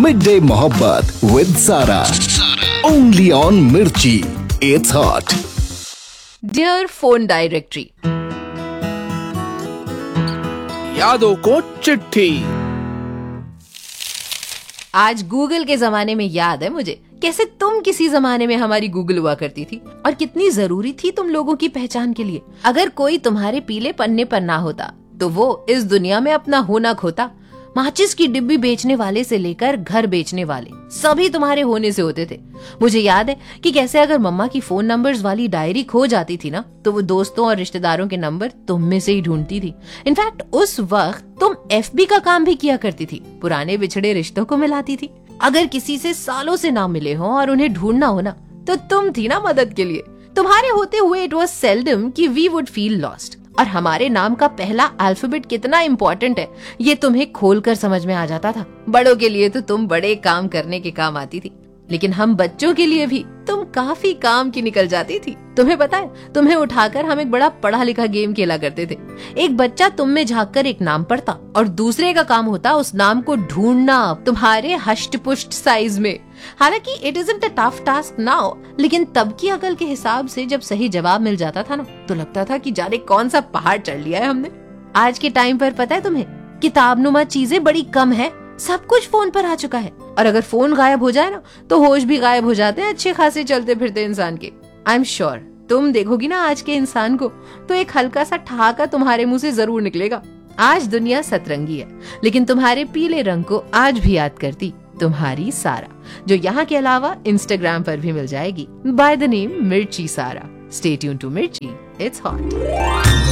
Mid day मोहब्बत with सारा, only on मिर्ची, it's hot. Dear phone directory, यादों को चिट्ठी। आज गूगल के जमाने में याद है मुझे कैसे तुम किसी जमाने में हमारी गूगल हुआ करती थी और कितनी जरूरी थी तुम लोगों की पहचान के लिए। अगर कोई तुम्हारे पीले पन्ने पर ना होता तो वो इस दुनिया में अपना होना खोता। माचिस की डिब्बी बेचने वाले से लेकर घर बेचने वाले सभी तुम्हारे होने से होते थे। मुझे याद है कि कैसे अगर मम्मा की फोन नंबर्स वाली डायरी खो जाती थी ना, तो वो दोस्तों और रिश्तेदारों के नंबर तुम में से ही ढूंढती थी। इनफैक्ट उस वक्त तुम FB का काम भी किया करती थी, पुराने बिछड़े रिश्तों को मिलाती थी। अगर किसी से सालों से ना मिले हो और उन्हें ढूंढना हो ना, तो तुम थी ना मदद के लिए। तुम्हारे होते हुए इट वॉज सेल्डम कि वी वुड फील लॉस्ट। और हमारे नाम का पहला अल्फाबेट कितना इम्पोर्टेंट है ये तुम्हें खोलकर समझ में आ जाता था। बड़ों के लिए तो तुम बड़े काम करने के काम आती थी, लेकिन हम बच्चों के लिए भी तुम काफी काम की निकल जाती थी। तुम्हें पता है, तुम्हें उठाकर हम एक बड़ा पढ़ा लिखा गेम खेला करते थे। एक बच्चा तुम में झांक कर एक नाम पढ़ता और दूसरे का काम होता उस नाम को ढूंढना तुम्हारे हष्ट पुष्ट साइज में। हालांकि it isn't a tough task now, लेकिन तब की अकल के हिसाब से जब सही जवाब मिल जाता था ना, तो लगता था कि जाने कौन सा पहाड़ चढ़ लिया है हमने। आज के टाइम पर पता है तुम्हें, किताबनुमा चीजें बड़ी कम है, सब कुछ फोन पर आ चुका है। और अगर फोन गायब हो जाए ना, तो होश भी गायब हो जाते हैं अच्छे खासे चलते फिरते इंसान के। आई एम श्योर तुम देखोगी ना आज के इंसान को, तो एक हल्का सा ठहाका तुम्हारे मुंह से जरूर निकलेगा। आज दुनिया सतरंगी है, लेकिन तुम्हारे पीले रंग को आज भी याद करती तुम्हारी सारा, जो यहाँ के अलावा इंस्टाग्राम पर भी मिल जाएगी बाय द नेम मिर्ची सारा। स्टे ट्यून टू मिर्ची, इट्स हॉट।